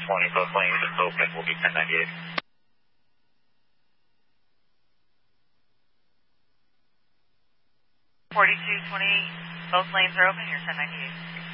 both lanes is open, will be 1098. 4228, both lanes are open, you're 1098.